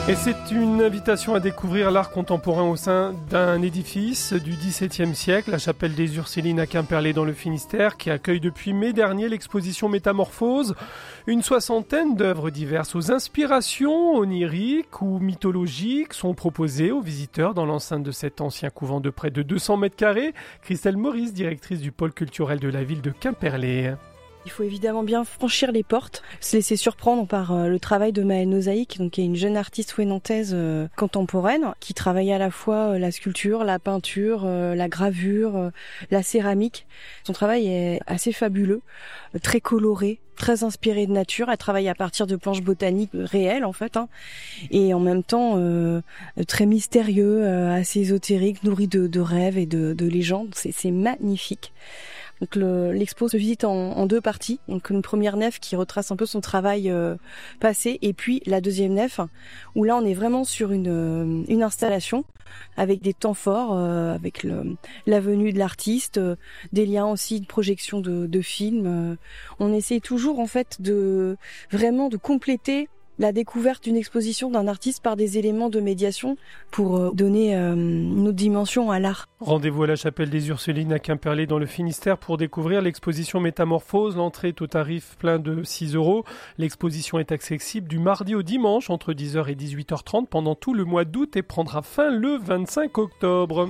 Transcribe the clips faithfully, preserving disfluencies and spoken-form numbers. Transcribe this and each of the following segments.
Et c'est une invitation à découvrir l'art contemporain au sein d'un édifice du dix-septième siècle, la chapelle des Ursulines à Quimperlé dans le Finistère, qui accueille depuis mai dernier l'exposition Métamorphose. Une soixantaine d'œuvres diverses aux inspirations oniriques ou mythologiques sont proposées aux visiteurs dans l'enceinte de cet ancien couvent de près de deux cents mètres carrés. Christelle Maurice, directrice du pôle culturel de la ville de Quimperlé. Il faut évidemment bien franchir les portes, se laisser surprendre par euh, le travail de Maëlle Nozaïque, donc qui est une jeune artiste ouénantaise euh, contemporaine, qui travaille à la fois euh, la sculpture, la peinture, euh, la gravure, euh, la céramique. Son travail est assez fabuleux, euh, très coloré, très inspiré de nature. Elle travaille à partir de planches botaniques réelles en fait, hein, et en même temps euh, très mystérieux, euh, assez ésotérique, nourri de, de rêves et de, de légendes. C'est, c'est magnifique. Donc le, l'expo se visite en, en deux parties. Donc une première nef qui retrace un peu son travail euh, passé, et puis la deuxième nef où là on est vraiment sur une, une installation avec des temps forts, euh, avec le, la venue de l'artiste, euh, des liens aussi de projection de, de films. Euh, on essaie toujours en fait de vraiment de compléter la découverte d'une exposition d'un artiste par des éléments de médiation pour euh, donner euh, une autre dimension à l'art. Rendez-vous à la chapelle des Ursulines à Quimperlé dans le Finistère pour découvrir l'exposition Métamorphose. L'entrée est au tarif plein de six euros. L'exposition est accessible du mardi au dimanche entre dix heures et dix-huit heures trente pendant tout le mois d'août et prendra fin le vingt-cinq octobre.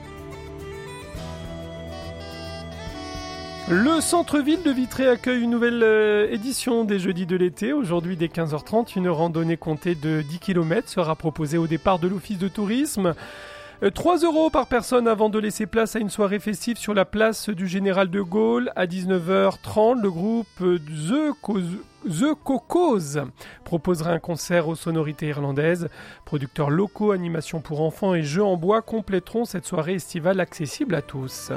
Le centre-ville de Vitré accueille une nouvelle euh, édition des Jeudis de l'été. Aujourd'hui, dès quinze heures trente, une randonnée comptée de dix kilomètres sera proposée au départ de l'office de tourisme. Euh, trois euros par personne avant de laisser place à une soirée festive sur la place du Général de Gaulle. À dix-neuf heures trente, le groupe The, Co- The Cocos proposera un concert aux sonorités irlandaises. Producteurs locaux, animations pour enfants et jeux en bois compléteront cette soirée estivale accessible à tous.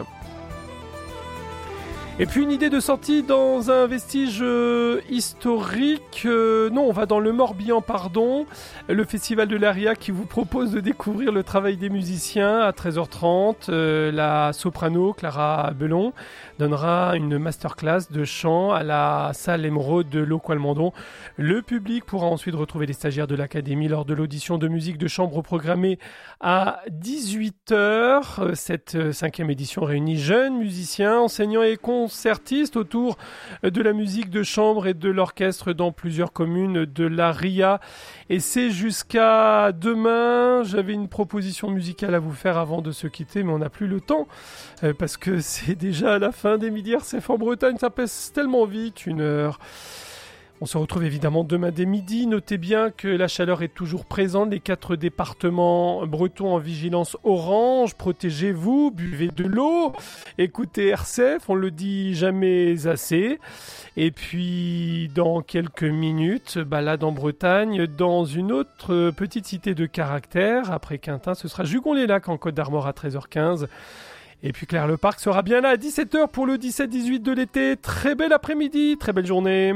Et puis une idée de sortie dans un vestige euh, historique. Euh, non, on va dans le Morbihan, pardon. Le Festival de l'Aria qui vous propose de découvrir le travail des musiciens. À treize heures trente, euh, la soprano Clara Belon donnera une masterclass de chant à la salle Émeraude de Loco-Almendon. Le public pourra ensuite retrouver les stagiaires de l'Académie lors de l'audition de musique de chambre programmée à dix-huit heures. Cette cinquième édition réunit jeunes musiciens, enseignants et concertistes autour de la musique de chambre et de l'orchestre dans plusieurs communes de la Ria. Et c'est jusqu'à demain. J'avais une proposition musicale à vous faire avant de se quitter, mais on n'a plus le temps euh, parce que c'est déjà à la fin des Midi R C F en Bretagne. Ça passe tellement vite, une heure. On se retrouve évidemment demain dès midi. Notez bien que la chaleur est toujours présente. Les quatre départements bretons en vigilance orange. Protégez-vous, buvez de l'eau, écoutez R C F, on le dit jamais assez. Et puis dans quelques minutes, balade en Bretagne, dans une autre petite cité de caractère. Après Quintin, ce sera Jugon-les-Lacs en Côte d'Armor à treize heures quinze. Et puis Claire Le Parc sera bien là à dix-sept heures pour le dix-sept dix-huit de l'été. Très bel après-midi, très belle journée.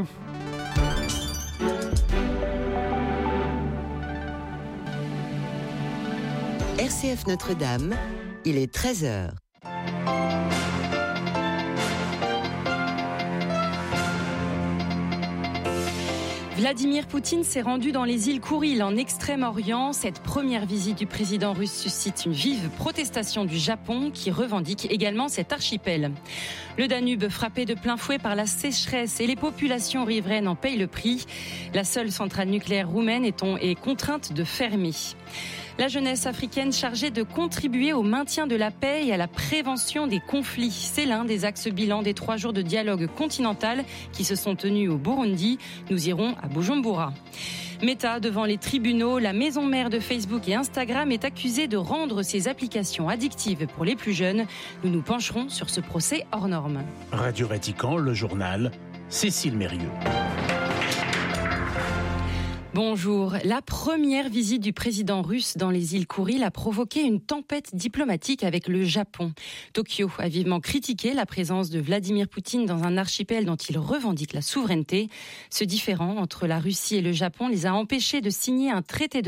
R C F Notre-Dame, il est treize heures. Vladimir Poutine s'est rendu dans les îles Kouriles en Extrême-Orient. Cette première visite du président russe suscite une vive protestation du Japon qui revendique également cet archipel. Le Danube frappé de plein fouet par la sécheresse et les populations riveraines en payent le prix. La seule centrale nucléaire roumaine est, on, est contrainte de fermer. La jeunesse africaine chargée de contribuer au maintien de la paix et à la prévention des conflits. C'est l'un des axes bilans des trois jours de dialogue continental qui se sont tenus au Burundi. Nous irons à Bujumbura. Meta devant les tribunaux, la maison mère de Facebook et Instagram est accusée de rendre ses applications addictives pour les plus jeunes. Nous nous pencherons sur ce procès hors norme. Radio Vatican, le journal, Cécile Mérieux. Bonjour. La première visite du président russe dans les îles Kouriles a provoqué une tempête diplomatique avec le Japon. Tokyo a vivement critiqué la présence de Vladimir Poutine dans un archipel dont il revendique la souveraineté. Ce différend entre la Russie et le Japon les a empêchés de signer un traité de